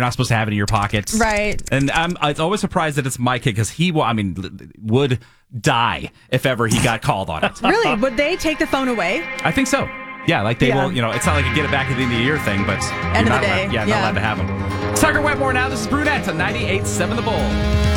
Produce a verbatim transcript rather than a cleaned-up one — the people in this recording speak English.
You're not supposed to have it in your pocket. Right. And I'm I was always surprised that it's my kid because he, will, I mean, would die if ever he got called on it. Really? Would they take the phone away? I think so. Yeah, like they Yeah. will, you know, it's not like you get it back at the end of the year thing, but End you're of not the day. allowed, yeah, Yeah. not allowed to have them. Tucker Wetmore now. This is Brunette on ninety-eight point seven The Bull.